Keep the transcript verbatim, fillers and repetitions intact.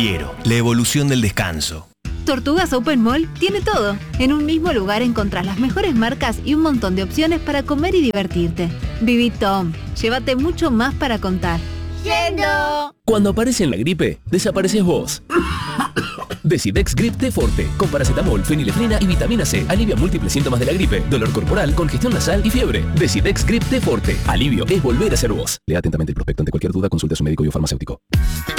Piero, la evolución del descanso. Tortugas Open Mall tiene todo. En un mismo lugar encontrás las mejores marcas y un montón de opciones para comer y divertirte. Viví Tom, llévate mucho más para contar. ¡Yendo! Cuando aparece en la gripe, desapareces vos. Decidex Grip T Forte, con paracetamol, fenilefrina y vitamina C. Alivia múltiples síntomas de la gripe, dolor corporal, congestión nasal y fiebre. Decidex Grip T Forte. Alivio es volver a ser vos. Lea atentamente el prospecto. Ante cualquier duda, consulte a su médico y o farmacéutico.